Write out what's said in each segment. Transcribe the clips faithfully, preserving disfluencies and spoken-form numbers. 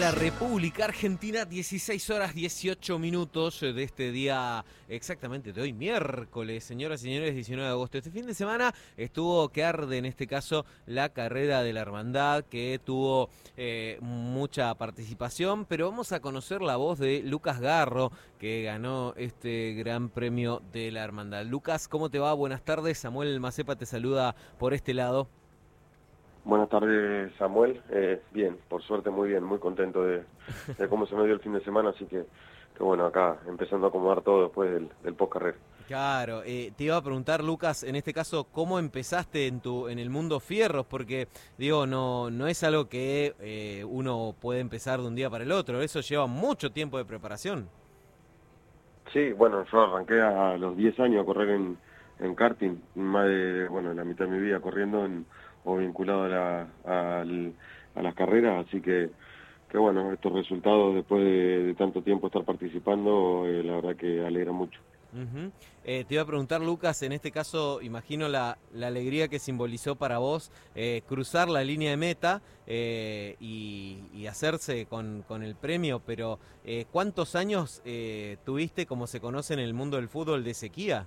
la República Argentina, dieciséis horas dieciocho minutos de este día, exactamente de hoy, miércoles, señoras y señores, diecinueve de agosto. Este fin de semana estuvo que arde, en este caso, la carrera de la Hermandad, que tuvo eh, mucha participación, pero vamos a conocer la voz de Lucas Garro, que ganó este gran premio de la Hermandad. Lucas, ¿cómo te va? Buenas tardes, Samuel Macepa te saluda por este lado. Buenas tardes, Samuel. Eh, bien, por suerte muy bien, muy contento de, de cómo se me dio el fin de semana, así que, que bueno, acá empezando a acomodar todo después del, del post-carrera. Claro, eh, te iba a preguntar, Lucas, en este caso, ¿cómo empezaste en tu en el mundo fierros? Porque, digo, no, no es algo que eh, uno puede empezar de un día para el otro, eso lleva mucho tiempo de preparación. Sí, bueno, yo arranqué a los diez años a correr en, en karting, más de, bueno, la mitad de mi vida corriendo en, o vinculado a, la, a, al- a las carreras, así que, que bueno, estos resultados después de, de tanto tiempo estar participando, eh, la verdad que alegra mucho. Ujú. Eh, te iba a preguntar, Lucas, en este caso, imagino la, la alegría que simbolizó para vos eh, cruzar la línea de meta eh, y, y hacerse con, con el premio, pero eh, ¿cuántos años eh, tuviste, como se conoce en el mundo del fútbol, de sequía?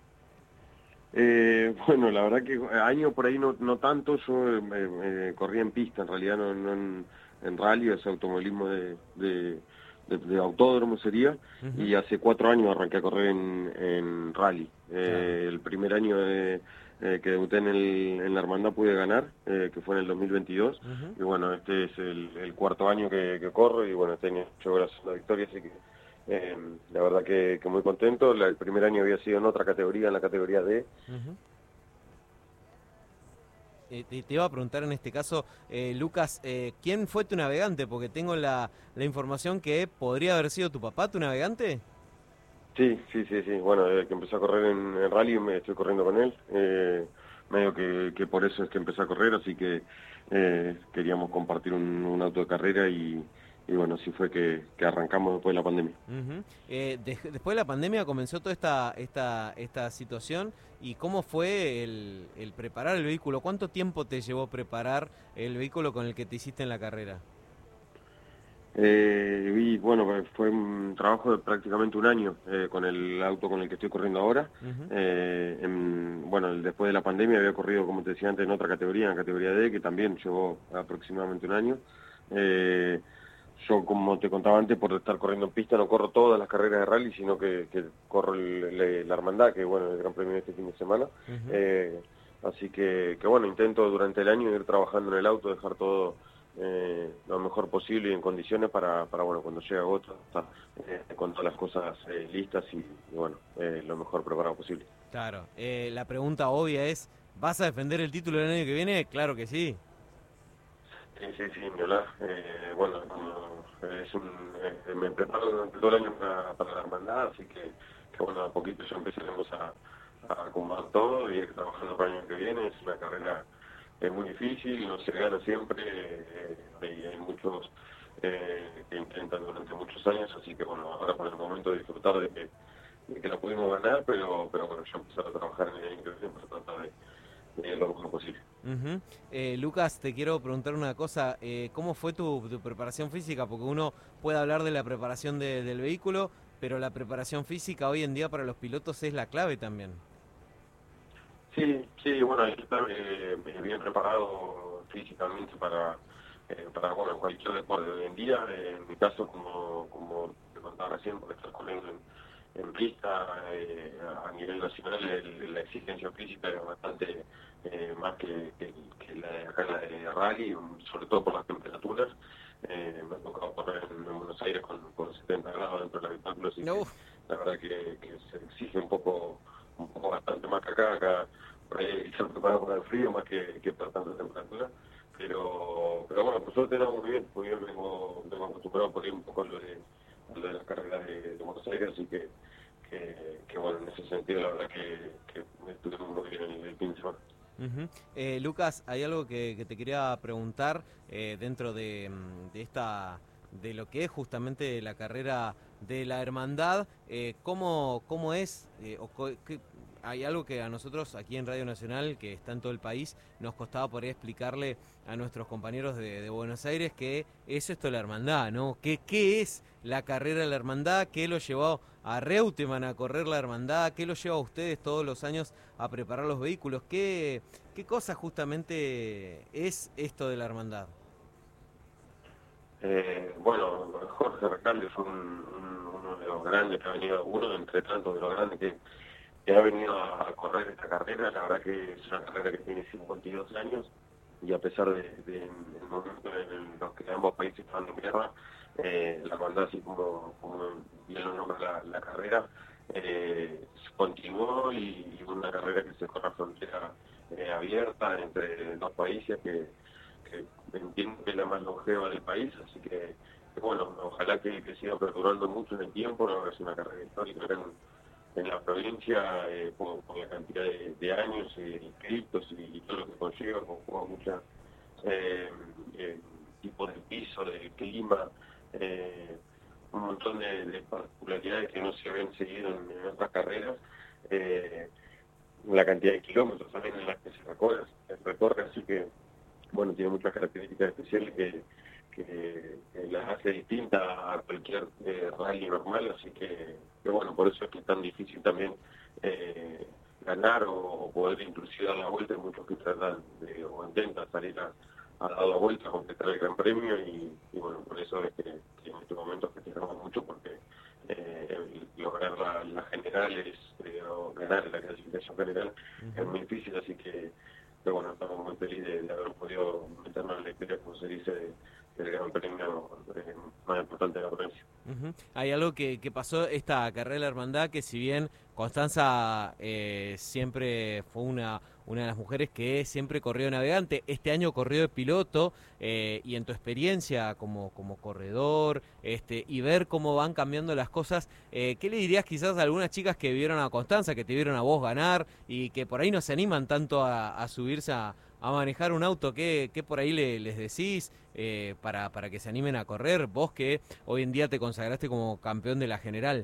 Eh, bueno, la verdad que año por ahí no, no tanto, yo eh, eh, corría en pista, en realidad no, no en, en rally, es automovilismo de, de, de- de autódromo sería, Ujú. y hace cuatro años arranqué a correr en, en rally. Claro. Eh, el primer año de- eh, que debuté en, el, en la hermandad pude ganar, eh, que fue en el dos mil veintidós, Ujú. y bueno, este es el, el cuarto año que, que corro, y bueno, este año he hecho gracias a la victoria, así que eh, la verdad que, que muy contento. La- el primer año había sido en otra categoría, en la categoría D. Ujú. Eh, te, te iba a preguntar en este caso, eh, Lucas, eh, ¿quién fue tu navegante? Porque tengo la, la información que podría haber sido tu papá, tu navegante. Sí, sí, sí, sí. Bueno, desde que empecé a correr en, en rally me estoy corriendo con él. Eh, medio que, que por eso es que empecé a correr, así que eh, queríamos compartir un, un auto de carrera y, y bueno, así fue que, que arrancamos después de la pandemia. Ujú. Eh, dej- después de la pandemia comenzó toda esta, esta, esta situación y ¿cómo fue el, el preparar el vehículo? ¿Cuánto tiempo te llevó preparar el vehículo con el que te hiciste en la carrera? Eh, y bueno, pues, fue un trabajo de prácticamente un año eh, con el auto con el que estoy corriendo ahora. Ujú. Eh, en- bueno, el- después de la pandemia había corrido, como te decía antes, en otra categoría, en categoría D, que también llevó aproximadamente un año. Eh, yo, como te contaba antes, por estar corriendo en pista, no corro todas las carreras de rally, sino que, que corro el- el- la hermandad, que bueno, el Gran Premio de este fin de semana. Ujú. Eh, así que, que bueno, intento durante el año ir trabajando en el auto, dejar todo eh, lo mejor posible y en condiciones para, para bueno, cuando llegue agosto, estar eh, con todas las cosas eh, listas y, y, bueno, eh, lo mejor preparado posible. Claro, eh, la pregunta obvia es, ¿vas a defender el título del año que viene? Claro que sí. Sí, sí, sí, ni hablar. Eh, bueno, como, eh, es un, eh, me preparo durante todo el año para, para la hermandad, así que, que bueno, a poquito ya empezaremos a, a acomodar todo y ir trabajando para el año que viene. Es una carrera eh, muy difícil, no se gana siempre, eh, hay, hay muchos eh, que intentan durante muchos años, así que bueno, ahora por el momento de disfrutar de que, de que la pudimos ganar, pero, pero bueno, ya empezar a trabajar en el año que viene para tratar de, de ir lo mejor posible. Ujú. Eh, Lucas, te quiero preguntar una cosa, eh, ¿cómo fue tu, tu preparación física? Porque uno puede hablar de la preparación de- del vehículo, pero la preparación física hoy en día para los pilotos es la clave también. Sí, sí, bueno, hay que estar eh, bien preparado físicamente para, eh, para bueno, cualquier deporte de hoy en día. Eh, en mi caso, como, como te contaba recién, por estar corriendo en, en pista, eh, a nivel nacional el- la exigencia física es bastante eh, más que, que, que la de acá, la de rally, sobre todo por las temperaturas. Eh, me ha tocado correr en, en Buenos Aires con, con setenta grados dentro del habitáculo, así que Uf. la verdad que, que se exige un poco un poco bastante más que acá, acá por ahí hay que estar preparado para el frío más que, que para tanta temperatura, pero, pero bueno, por suerte no, muy bien, muy bien, vengo, vengo acostumbrado por ahí un poco a lo de, a lo de las carreras de, de Buenos Aires, así que, que, que bueno, en ese sentido la verdad que, que estuvimos muy bien el, el fin de semana. Ujú. Eh, Lucas, hay algo que, que te quería preguntar eh, dentro de, mm, de esta, de lo que es justamente la carrera de la hermandad. Eh, ¿cómo, cómo es? eh, o co- qué- hay algo que a nosotros aquí en Radio Nacional, que está en todo el país, nos costaba por ahí explicarle a nuestros compañeros de, de Buenos Aires que es esto de la hermandad, ¿no? ¿Qué, qué es la carrera de la hermandad? ¿Qué lo llevó a Reutemann a correr la hermandad? ¿Qué lo lleva a ustedes todos los años a preparar los vehículos? ¿Qué, qué cosa justamente es esto de la hermandad? Eh, bueno, Jorge Recalde fue un, un, uno de los grandes que ha venido, uno entre tantos de los grandes que, que ha venido a, a correr esta carrera. La verdad que es una carrera que tiene cincuenta y dos años y a pesar de, de, de el momento en los que ambos países estaban en guerra, eh, la hermandad, así como, como bien lo nombra la, la carrera, eh, continuó y, y una carrera que se corre a frontera eh, abierta entre dos países que que entiendo que es la más longeva del país, así que, que bueno, ojalá que, que siga perdurando mucho en el tiempo. No es una carrera histórica acá en, en la provincia, eh, por, por la cantidad de, de años eh, inscritos y, y todo lo que conlleva, con, con muchos eh, eh, tipos de piso, de clima, eh, un montón de, de particularidades que no se ven seguido en, en otras carreras. Eh, la cantidad de kilómetros también en las que se recorre, se recorre así que bueno, tiene muchas características especiales que, que, que las hace distintas a cualquier eh, rally normal, así que, que bueno, por eso es que es tan difícil también eh, ganar o, o poder inclusive dar la vuelta. Hay muchos que tratan de, o intentan salir a, a dar la vuelta, a completar el Gran Premio y, y bueno, por eso es que, que en estos momentos festejamos mucho porque eh, lograr la, la general es, eh, o ganar la clasificación general uh-huh. es muy difícil, así que pero bueno, estamos muy felices de, de haber podido meternos en la historia, como se dice, del Gran Premio eh, más importante de la provincia. Uh-huh. Hay algo que, que pasó esta carrera de la hermandad, que si bien Constanza eh, siempre fue una, una de las mujeres que siempre corrió de navegante, este año corrió de piloto, eh, y en tu experiencia como, como corredor, este, y ver cómo van cambiando las cosas, eh, ¿qué le dirías quizás a algunas chicas que vieron a Constanza, que te vieron a vos ganar y que por ahí no se animan tanto a, a subirse a, a manejar un auto? ¿Qué, qué por ahí le, les decís eh, para, para que se animen a correr? Vos que hoy en día te consagraste como campeón de la general.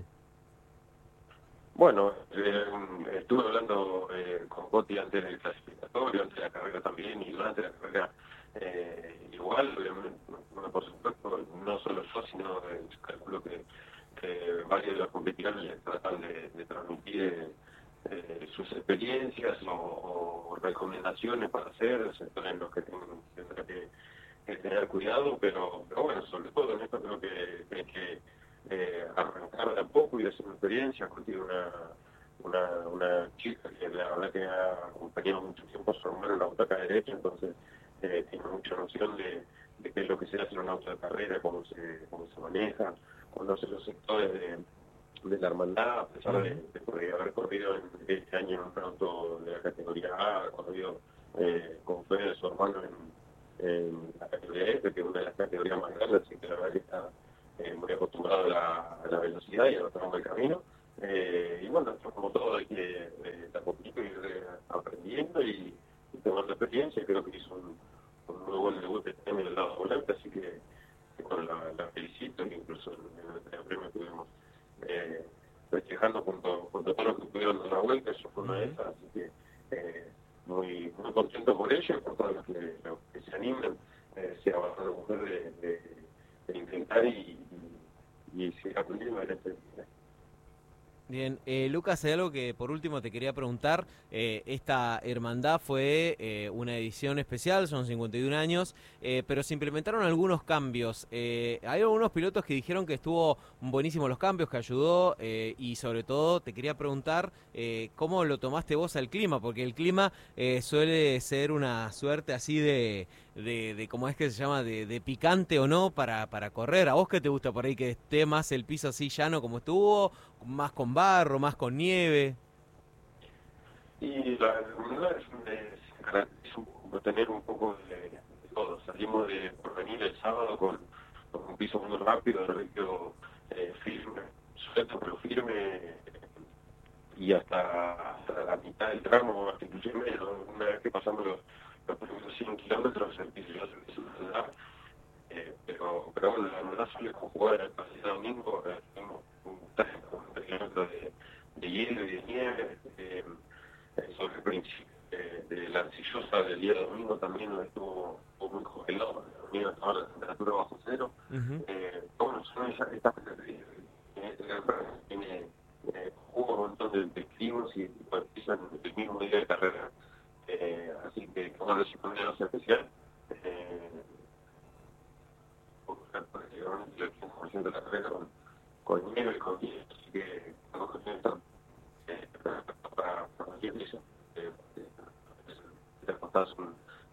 Bueno, eh, estuve hablando eh, con Coti antes del clasificatorio, antes de la carrera también, y durante la carrera eh, igual, bueno, por supuesto, no solo yo, sino eh, calculo que, que varios de los competidores tratan de, de transmitir eh, sus experiencias o, o recomendaciones para hacer, sectores en los que tienen que, que tener cuidado, pero, pero bueno, sobre todo en esto creo que hay que Eh, arrancar de a poco y hacer una experiencia. Contigo una, una, una chica que la verdad que ha acompañado mucho tiempo a su hermano en la butaca derecha, entonces eh, tiene mucha noción de, de qué es lo que se hace en un auto de carrera, cómo se, cómo se maneja, conoce los sectores de, de la hermandad, a pesar de, de poder haber corrido en, este año en un auto de la categoría A, ha corrido eh, con Fede de su hermano en, en la categoría F, que es una de las categorías más grandes, así que la verdad que está Eh, muy acostumbrado a la, a la velocidad y a los tramos del camino. Eh, y bueno, esto como todo hay que eh, de a poquito ir eh, aprendiendo y, y tomando experiencia. Creo que hizo un, un muy buen debut este año del lado volante, así que, que bueno, la, la felicito. Incluso en, en el primer premio estuvimos eh, festejando junto, junto a todos los que pudieron dar la vuelta. Eso fue una de esas, así que eh, muy, muy contento por ello y por todos los que, los que se animen, eh, sea bastante mujer de, de de intentar y, y, y seguir aprendiendo en este. Bien, eh, Lucas, hay algo que por último te quería preguntar. Eh, esta hermandad fue eh, una edición especial, son cincuenta y un años, eh, pero se implementaron algunos cambios. Eh, hay algunos pilotos que dijeron que estuvo buenísimos los cambios, que ayudó, eh, y sobre todo te quería preguntar eh, cómo lo tomaste vos al clima, porque el clima eh, suele ser una suerte así de, de, de ¿cómo es que se llama? De, de picante o no para, para correr. ¿A vos qué te gusta por ahí, que esté más el piso así llano como estuvo, más con barro, más con nieve? Y la verdad es, es caracteriza un poco tener un poco de, de todo. Salimos de por venir el sábado con, con un piso muy rápido, de recto eh, firme, suelto pero firme, y hasta, hasta la mitad del tramo, hasta inclusive menos. Una vez que pasamos los, los primeros cien kilómetros, el piso ya se empieza a andar. Eh, pero, pero bueno, la verdad suele conjugar el pasado domingo, eh, tenemos un treinta kilómetros de, de hielo y de nieve. Eh, principio de, de la arcillosa del día domingo también no estuvo, estuvo muy congelado. El domingo estaba la temperatura bajo cero. Uh-huh. eh, bueno, son esas estas características. Tiene eh, jugó un montón de, de climas y participan el mismo día de carrera. Eh, así que, como les supone, no sea especial. Eh, prácticamente el quince por ciento de la carrera con, con nieve y con hielo, así que las dos cuestiones están eh, para, para cualquier pieza. Eh, las pasadas son...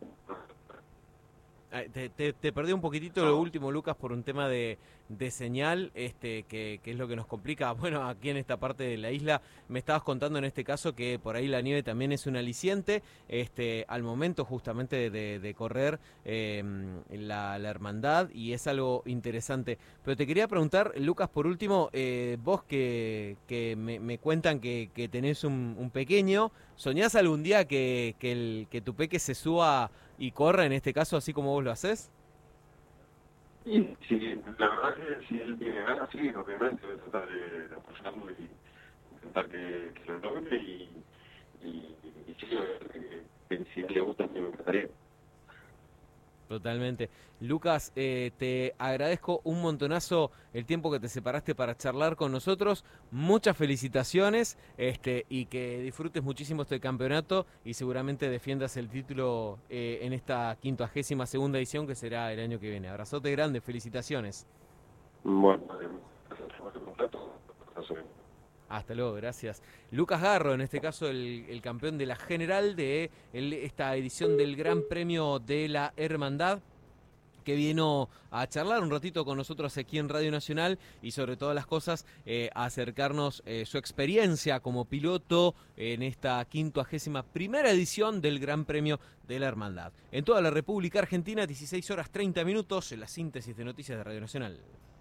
Te, te, te perdí un poquitito lo último, Lucas, por un tema de, de señal, este, que, que es lo que nos complica. Bueno, aquí en esta parte de la isla me estabas contando en este caso que por ahí la nieve también es un aliciente, este, al momento justamente de, de, de correr eh, la, la hermandad, y es algo interesante. Pero te quería preguntar, Lucas, por último, eh, vos que, que me, me cuentan que, que tenés un, un pequeño, ¿soñás algún día que, que, el, que tu peque se suba y corra en este caso así como vos lo haces? Sí, sí, la verdad que si él tiene ganas, sí, obviamente voy a tratar de, de apoyarlo y intentar que, que lo logre y, y, y sí, que, que si a él le gusta, me encantaría. Totalmente. Lucas, eh, te agradezco un montonazo el tiempo que te separaste para charlar con nosotros. Muchas felicitaciones este, y que disfrutes muchísimo este campeonato y seguramente defiendas el título eh, en esta quincuagésima segunda edición que será el año que viene. Abrazote grande, felicitaciones. Bueno, gracias por el contacto. Hasta luego, gracias. Lucas Garro, en este caso el, el campeón de la general de el, esta edición del Gran Premio de la Hermandad, que vino a charlar un ratito con nosotros aquí en Radio Nacional y sobre todas las cosas eh, a acercarnos eh, su experiencia como piloto en esta quincuagésima primera edición del Gran Premio de la Hermandad. En toda la República Argentina, dieciséis horas treinta minutos, en la síntesis de noticias de Radio Nacional.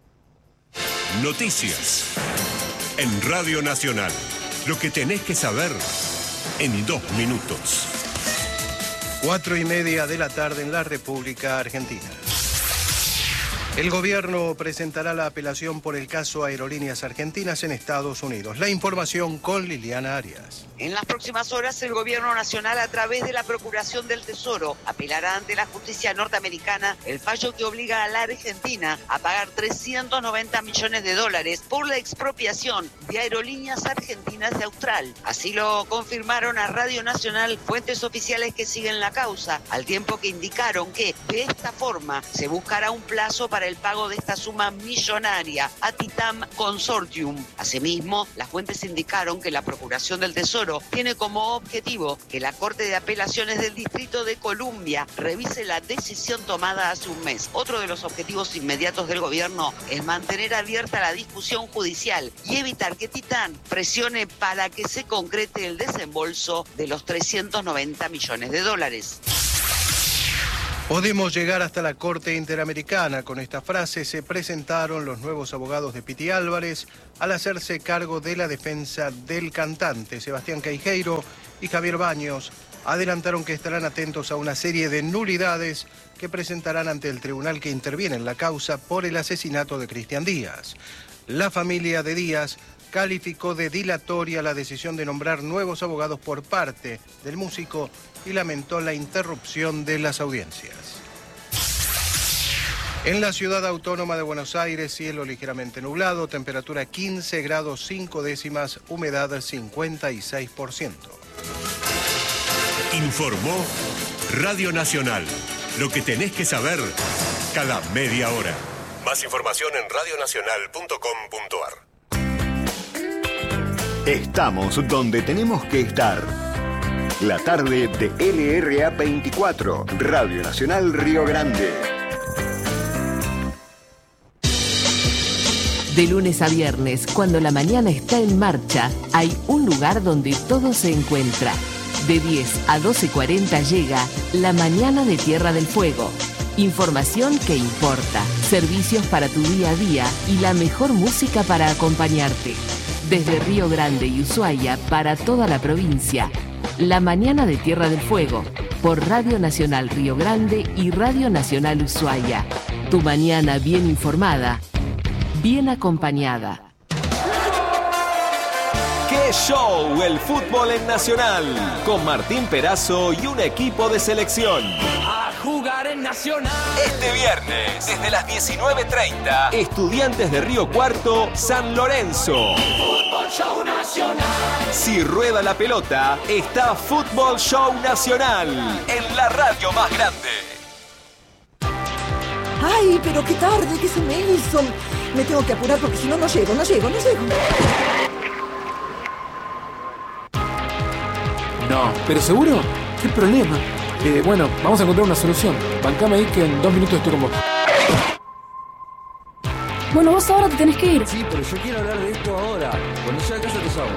Noticias en Radio Nacional. Lo que tenés que saber en dos minutos. Cuatro y media de la tarde en la República Argentina. El gobierno presentará la apelación por el caso Aerolíneas Argentinas en Estados Unidos. La información con Liliana Arias. En las próximas horas, el gobierno nacional, a través de la Procuración del Tesoro, apelará ante la justicia norteamericana el fallo que obliga a la Argentina a pagar trescientos noventa millones de dólares por la expropiación de Aerolíneas Argentinas de Austral. Así lo confirmaron a Radio Nacional fuentes oficiales que siguen la causa, al tiempo que indicaron que, de esta forma, se buscará un plazo para el pago de esta suma millonaria a Titam Consortium. Asimismo, las fuentes indicaron que la Procuración del Tesoro tiene como objetivo que la Corte de Apelaciones del Distrito de Columbia revise la decisión tomada hace un mes. Otro de los objetivos inmediatos del gobierno es mantener abierta la discusión judicial y evitar que Titam presione para que se concrete el desembolso de los trescientos noventa millones de dólares. Podemos llegar hasta la Corte Interamericana. Con esta frase se presentaron los nuevos abogados de Piti Álvarez al hacerse cargo de la defensa del cantante. Sebastián Queijeiro y Javier Baños adelantaron que estarán atentos a una serie de nulidades que presentarán ante el tribunal que interviene en la causa por el asesinato de Cristian Díaz. La familia de Díaz calificó de dilatoria la decisión de nombrar nuevos abogados por parte del músico y lamentó la interrupción de las audiencias. En la ciudad autónoma de Buenos Aires, cielo ligeramente nublado, temperatura quince grados cinco décimas, humedad cincuenta y seis por ciento. Informó Radio Nacional. Lo que tenés que saber cada media hora. Más información en radio nacional punto com punto a r. Estamos donde tenemos que estar. La tarde de L R A veinticuatro, Radio Nacional Río Grande. De lunes a viernes, cuando la mañana está en marcha, hay un lugar donde todo se encuentra. De diez a doce cuarenta llega La Mañana de Tierra del Fuego. Información que importa, servicios para tu día a día y la mejor música para acompañarte. Desde Río Grande y Ushuaia para toda la provincia. La Mañana de Tierra del Fuego, por Radio Nacional Río Grande y Radio Nacional Ushuaia. Tu mañana bien informada, bien acompañada. ¡Qué show el fútbol en Nacional! Con Martín Perazo y un equipo de selección. A jugar en Nacional. Este viernes, desde las diecinueve treinta, Estudiantes de Río Cuarto, San Lorenzo. Fútbol Show Nacional. Si rueda la pelota, está Fútbol Show Nacional en la radio más grande. ¡Ay, pero qué tarde que se me hizo! Me tengo que apurar porque si no, no llego, no llego, no llego. No, ¿pero seguro? ¿Qué problema? Eh, bueno, vamos a encontrar una solución. Bancame ahí que en dos minutos estoy con vos. Bueno, vos ahora te tenés que ir. Sí, pero yo quiero hablar de esto ahora. Cuando llegue a casa te salgo.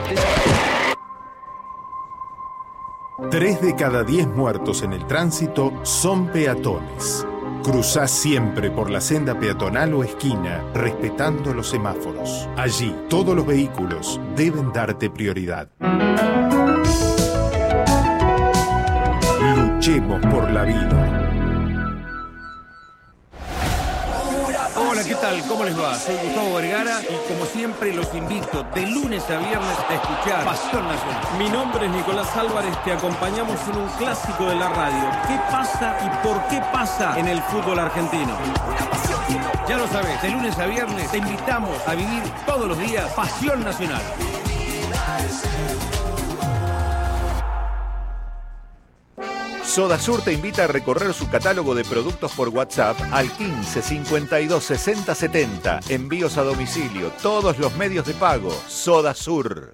Tres de cada diez muertos en el tránsito son peatones. Cruzá siempre por la senda peatonal o esquina, respetando los semáforos. Allí, todos los vehículos deben darte prioridad. Luchemos por la vida. Hola, ¿qué tal? ¿Cómo les va? Soy Gustavo Vergara y como siempre los invito de lunes a viernes a escuchar Pasión Nacional. Mi nombre es Nicolás Álvarez, te acompañamos en un clásico de la radio. ¿Qué pasa y por qué pasa en el fútbol argentino? Ya lo sabes, de lunes a viernes te invitamos a vivir todos los días Pasión Nacional. Sodasur te invita a recorrer su catálogo de productos por WhatsApp al quince cincuenta y dos sesenta setenta. Envíos a domicilio, todos los medios de pago. Sodasur.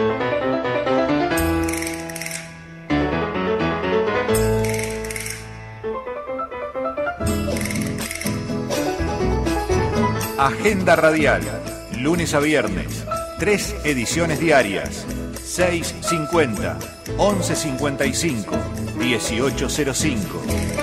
Agenda radial. Lunes a viernes. Tres ediciones diarias. seis cincuenta, once cincuenta y cinco, dieciocho cero cinco.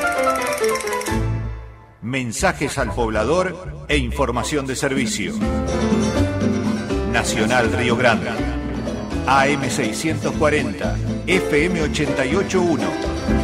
Mensajes al poblador e información de servicio. Nacional Río Grande. A M seiscientos cuarenta, F M ochenta y ocho punto uno.